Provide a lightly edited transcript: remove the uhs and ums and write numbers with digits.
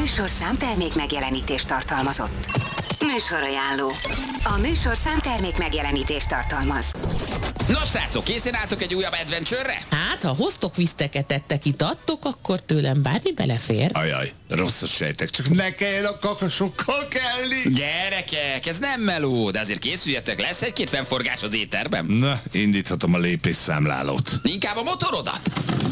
műsorszám termék megjelenítést tartalmazott. Műsorajánló. A műsorszám termék megjelenítést tartalmaz. Nos, srácok, készen álltok egy újabb adventure-re? Hát, ha hoztok viszteketett, itattok, akkor tőlem bármi belefér. Ajaj, rosszat sejtek, csak ne kelljen a kakasokkal kelni. Gyerekek, ez nem meló, de azért készüljetek, lesz egy-két fennforgás az éterben. Na, indíthatom a lépésszámlálót. Inkább a motorodat.